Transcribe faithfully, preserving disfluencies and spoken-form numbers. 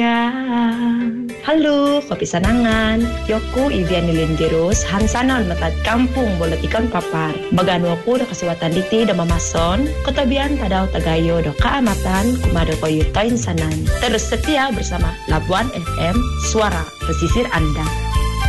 Halo, kopi sanangan. Yoku Ivian Nilindirus, Hansanal Metat Kampung Bolet Ikan Papar. Bagan waku do kasiwatan diti do mamason, kotabian tadau tagayo do kaamatan, kumado koyutoin sanan. Terus setia bersama Labuan F M, suara pesisir Anda.